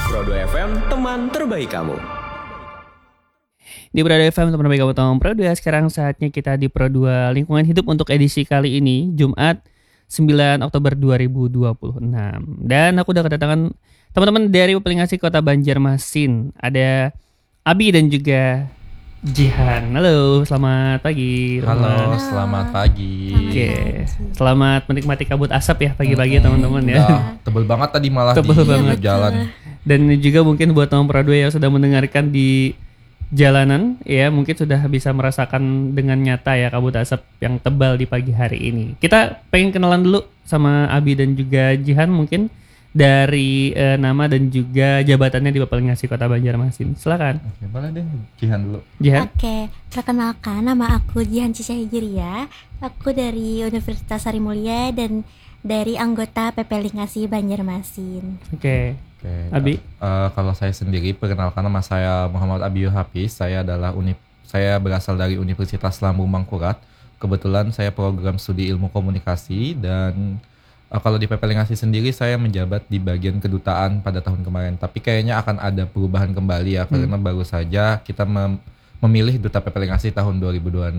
Pro 2 FM, teman terbaik kamu. Di Pro 2 FM teman terbaik kamu Tom Pro 2. Sekarang saatnya kita di Pro 2 Lingkungan Hidup untuk edisi kali ini, Jumat 9 Oktober 2026. Dan aku udah kedatangan teman-teman dari Pelingasi Kota Banjarmasin. Ada Abi dan juga Jihan. Halo, selamat pagi. Halo, selamat pagi. Oke, selamat menikmati kabut asap ya pagi-pagi teman-teman ya. Udah tebel banget tadi malah Tebel di banget. jalan. Dan juga mungkin buat teman Pro 2 yang sudah mendengarkan di jalanan ya, mungkin sudah bisa merasakan dengan nyata ya kabut asap yang tebal di pagi hari ini. Kita pengen kenalan dulu sama Abi dan juga Jihan, mungkin dari nama dan juga jabatannya di Pelingasi Kota Banjarmasin. Silakan. Oke, boleh deh Jihan dulu. Jihan. Oke, perkenalkan nama aku Jihan Cisha Hijriah. Aku dari Universitas Sari Mulia dan dari anggota PP Lingasi Banjarmasin. Oke. Oke. Abi. Kalau saya sendiri perkenalkan, nama saya Muhammad Abiyu Hafiz. Saya berasal dari Universitas Lambung Mangkurat. Kebetulan saya program studi ilmu komunikasi dan kalau di PP Lingasi sendiri saya menjabat di bagian kedutaan pada tahun kemarin. Tapi kayaknya akan ada perubahan kembali ya, karena baru saja kita memilih Duta PP Lingasi tahun 2026.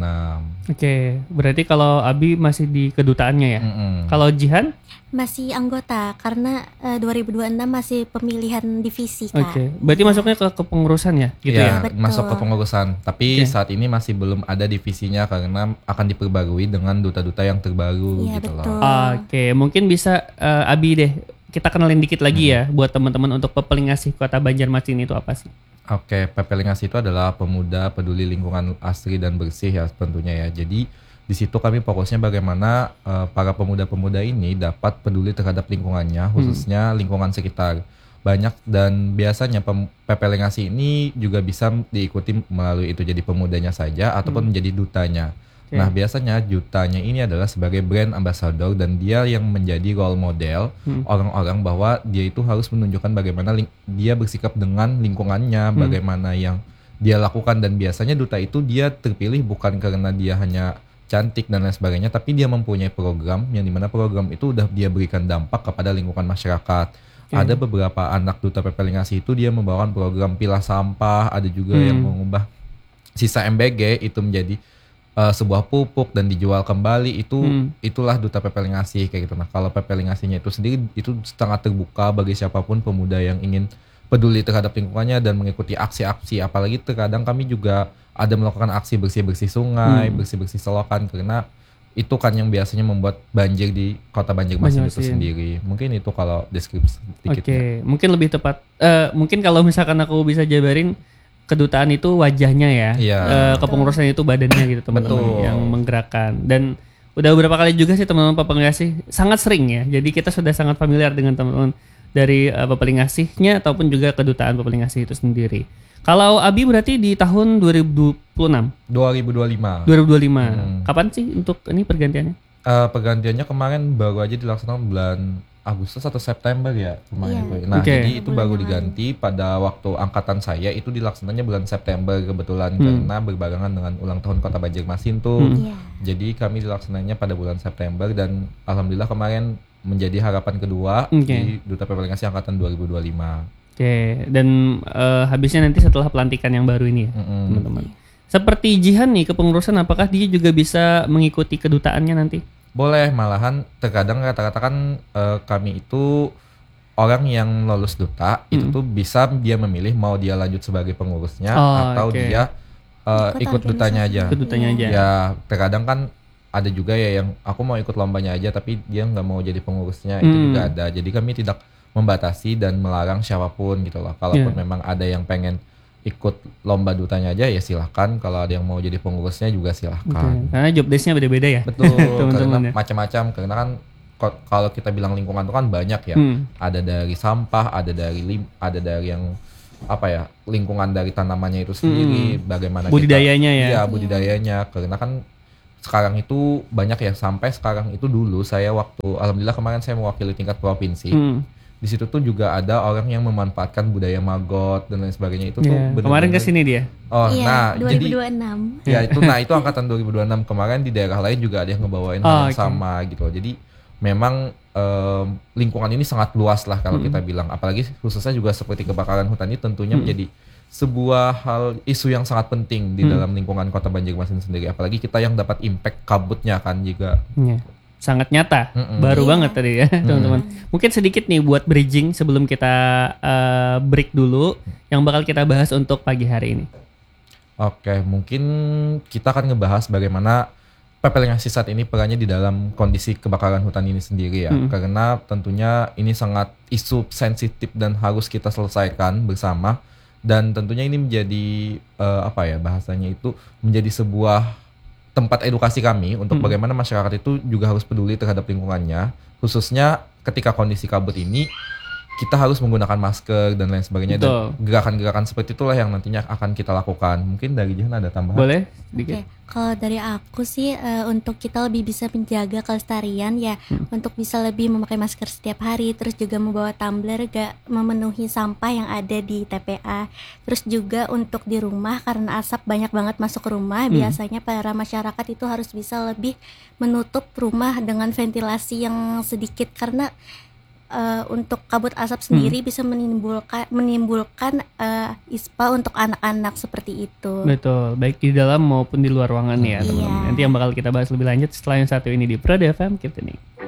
Oke, berarti kalau Abi masih di kedutaannya ya. Kalau Jihan? Masih anggota karena 2026 masih pemilihan divisi, Kak. Oke, berarti masuknya ke kepengurusan ya, gitu ya? Betul. Masuk ke pengurusan. Tapi Oke. saat ini masih belum ada divisinya karena akan diperbarui dengan duta-duta yang terbaru Iya, gitu betul. loh. Oke, mungkin bisa Abi deh, kita kenalin dikit lagi ya buat teman-teman untuk Pelingasi Kota Banjarmasin itu apa sih? Oke, PP Lingasi itu adalah pemuda peduli lingkungan asri dan bersih ya tentunya ya. Jadi di situ kami fokusnya bagaimana para pemuda-pemuda ini dapat peduli terhadap lingkungannya, khususnya lingkungan sekitar. Banyak dan biasanya PP Lingasi ini juga bisa diikuti melalui itu jadi pemudanya saja ataupun menjadi dutanya. Oke. Nah, biasanya dutanya ini adalah sebagai brand ambassador dan dia yang menjadi role model orang-orang bahwa dia itu harus menunjukkan bagaimana dia bersikap dengan lingkungannya, bagaimana yang dia lakukan, dan biasanya duta itu dia terpilih bukan karena dia hanya cantik dan lain sebagainya, tapi dia mempunyai program yang dimana program itu udah dia berikan dampak kepada lingkungan masyarakat. Ada beberapa anak duta PP Lingasi itu dia membawakan program pilah sampah, ada juga yang mengubah sisa MBG itu menjadi sebuah pupuk dan dijual kembali. Itulah duta PP Lingasi kayak gitu. Nah, kalau PP Lingasinya itu sendiri itu sangat terbuka bagi siapapun pemuda yang ingin peduli terhadap lingkungannya dan mengikuti aksi-aksi. Apalagi terkadang kami juga ada melakukan aksi bersih-bersih sungai, bersih-bersih selokan, karena itu kan yang biasanya membuat banjir di Kota Banjarmasin itu sendiri. Mungkin itu kalau deskripsi sedikit. Oke, mungkin lebih tepat. Mungkin kalau misalkan aku bisa jabarin, kedutaan itu wajahnya ya, Iya. kepengurusan itu badannya gitu teman-teman Betul. yang menggerakkan. Dan udah beberapa kali juga sih teman-teman Pelingasi sangat sering ya. Jadi kita sudah sangat familiar dengan teman-teman dari Pelingasihnya ataupun juga kedutaan Pelingasi itu sendiri. Kalau Abi berarti di tahun 2026, 2025. 2025. Kapan sih untuk ini pergantiannya? Pergantiannya kemarin baru aja dilaksanakan bulan Agustus atau September ya kemarin. Iya. Nah, Oke. jadi itu baru diganti pada waktu angkatan saya itu dilaksananya bulan September kebetulan karena berbarengan dengan ulang tahun Kota Banjarmasin tuh. Iya. Jadi kami dilaksananya pada bulan September dan alhamdulillah kemarin menjadi harapan kedua Oke. di Duta PP Lingasi angkatan 2025. Oke, dan habisnya nanti setelah pelantikan yang baru ini ya, teman-teman. Seperti Jihan nih, kepengurusan apakah dia juga bisa mengikuti kedutaannya nanti? Boleh, malahan terkadang rata-rata kan kami itu orang yang lolos duta itu tuh bisa dia memilih mau dia lanjut sebagai pengurusnya atau oke. dia ikut dutanya aja. Kedutanya aja. Ya terkadang kan ada juga ya yang aku mau ikut lombanya aja tapi dia nggak mau jadi pengurusnya, itu juga ada. Jadi kami tidak membatasi dan melarang siapapun gitu loh. Kalaupun memang ada yang pengen ikut lomba dutanya aja ya silahkan. Kalau ada yang mau jadi pengurusnya juga silahkan. Karena job desk-nya beda-beda ya. Betul, Teman-teman karena ya. macam-macam. Karena kan kalau kita bilang lingkungan itu kan banyak ya. Ada dari sampah, ada dari yang apa ya, lingkungan dari tanamannya itu sendiri, bagaimana budidayanya ya. Iya, budidayanya. Karena kan sekarang itu banyak ya, sampai sekarang itu dulu saya waktu alhamdulillah kemarin saya mewakili tingkat provinsi. Di situ tuh juga ada orang yang memanfaatkan budaya maggot dan lain sebagainya itu tuh bener-bener. Kemarin kesini dia. Oh, Iya, nah 2026. jadi ya itu angkatan 2026 kemarin di daerah lain juga ada yang ngebawain hal yang sama gitu loh. Jadi memang lingkungan ini sangat luas lah kalau kita bilang, apalagi khususnya juga seperti kebakaran hutan ini tentunya menjadi sebuah isu yang sangat penting di dalam lingkungan Kota Banjarmasin sendiri, apalagi kita yang dapat impact kabutnya kan juga. Iya. Sangat nyata, baru banget tadi ya teman-teman. Mungkin sedikit nih buat bridging sebelum kita break dulu, yang bakal kita bahas untuk pagi hari ini. Oke, mungkin kita akan ngebahas bagaimana PPLingasi saat ini perannya di dalam kondisi kebakaran hutan ini sendiri ya. Karena tentunya ini sangat isu sensitif dan harus kita selesaikan bersama. Dan tentunya ini menjadi bahasanya itu menjadi sebuah tempat edukasi kami untuk bagaimana masyarakat itu juga harus peduli terhadap lingkungannya, khususnya ketika kondisi kabut ini kita harus menggunakan masker dan lain sebagainya. Betul. Dan gerakan-gerakan seperti itulah yang nantinya akan kita lakukan. Mungkin dari Jihan ada tambahan? Boleh sedikit? Oke, kalau dari aku sih untuk kita lebih bisa menjaga kelestarian ya, untuk bisa lebih memakai masker setiap hari, terus juga membawa tumbler gak memenuhi sampah yang ada di TPA. Terus juga untuk di rumah karena asap banyak banget masuk ke rumah, biasanya para masyarakat itu harus bisa lebih menutup rumah dengan ventilasi yang sedikit karena untuk kabut asap sendiri bisa menimbulkan ispa untuk anak-anak seperti itu. Betul, baik di dalam maupun di luar ruangan ya teman-teman. Nanti yang bakal kita bahas lebih lanjut setelah yang satu ini di Prado FM, Keep Tuning.